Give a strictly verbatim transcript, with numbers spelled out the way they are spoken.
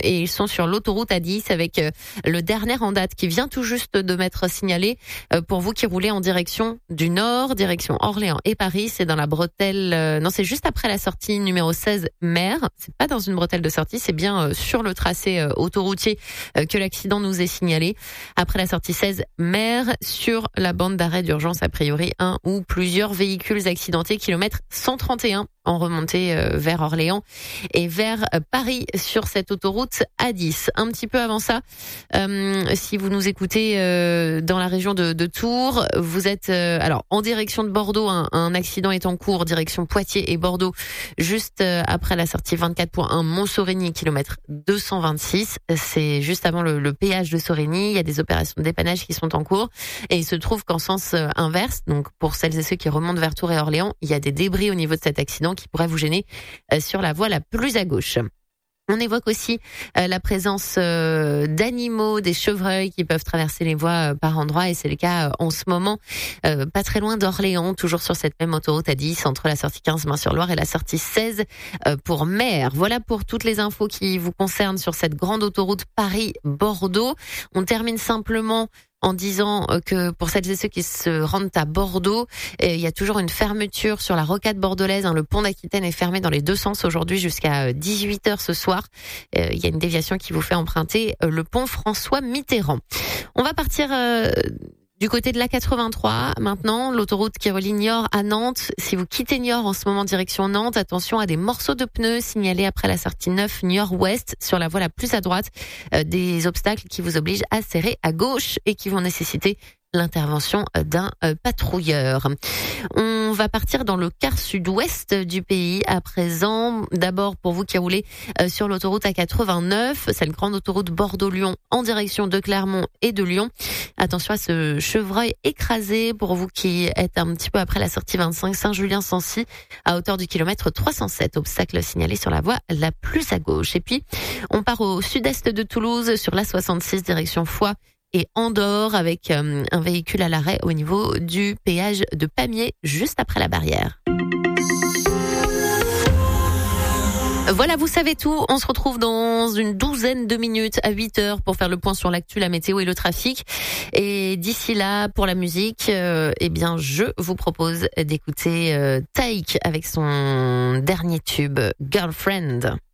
et ils sont sur l'autoroute A dix avec euh, le dernier en date qui vient tout juste de m'être signalé euh, pour vous qui roulez en direction du nord, direction Orléans et Paris. C'est dans la bretelle, euh, non c'est juste après la sortie numéro seize Mer. C'est pas dans une bretelle de sortie, c'est bien euh, sur le tracé euh, autoroutier euh, que l'accident nous est signalé. Après la sortie seize Mer, sur la bande d'arrêt d'urgence, a priori un ou plusieurs véhicules accidentés, kilomètre cent trente et un en remontée euh, vers Orléans et vers euh, Paris sur cette autoroute A dix. Un petit peu avant ça, euh, si vous nous écoutez euh, dans la région de, de Tours, vous êtes euh, alors en direction de Bordeaux, un, un accident est en cours, direction Poitiers et Bordeaux, juste euh, après la sortie vingt-quatre point un Mont-Sorigny, kilomètre deux cent vingt-six. C'est juste avant le, le péage de Sorigny. Il y a des opérations de dépannage qui sont en cours et il se trouve qu'en sens euh, inverse, donc pour celles et ceux qui remontent vers Tours et Orléans, il y a des débris au niveau de cet accident qui pourrait vous gêner euh, sur la voie la plus à gauche. On évoque aussi euh, la présence euh, d'animaux, des chevreuils qui peuvent traverser les voies euh, par endroits et c'est le cas euh, en ce moment, euh, pas très loin d'Orléans, toujours sur cette même autoroute A dix, entre la sortie quinze Main-sur-Loire et la sortie seize euh, pour Mer. Voilà pour toutes les infos qui vous concernent sur cette grande autoroute Paris-Bordeaux. On termine simplement en disant que pour celles et ceux qui se rendent à Bordeaux, il y a toujours une fermeture sur la rocade bordelaise. Le pont d'Aquitaine est fermé dans les deux sens aujourd'hui jusqu'à dix-huit heures ce soir. Il y a une déviation qui vous fait emprunter le pont François Mitterrand. On va partir du côté de l'A quatre-vingt-trois, maintenant, l'autoroute qui relie Niort à Nantes. Si vous quittez Niort en ce moment direction Nantes, attention à des morceaux de pneus signalés après la sortie neuf Niort-Ouest sur la voie la plus à droite. Euh, des obstacles qui vous obligent à serrer à gauche et qui vont nécessiter l'intervention d'un euh, patrouilleur. On va partir dans le quart sud-ouest du pays à présent. D'abord, pour vous qui roulez euh, sur l'autoroute A quatre-vingt-neuf, c'est la grande autoroute Bordeaux-Lyon en direction de Clermont et de Lyon. Attention à ce chevreuil écrasé pour vous qui êtes un petit peu après la sortie vingt-cinq Saint-Julien-Sancy à hauteur du kilomètre trois cent sept. Obstacle signalé sur la voie la plus à gauche. Et puis, on part au sud-est de Toulouse sur l'A soixante-six direction Foix et Andorre avec euh, un véhicule à l'arrêt au niveau du péage de Pamiers juste après la barrière. Voilà, vous savez tout. On se retrouve dans une douzaine de minutes à huit heures pour faire le point sur l'actu, la météo et le trafic. Et d'ici là, pour la musique, euh, eh bien, je vous propose d'écouter euh, Taïk avec son dernier tube, Girlfriend.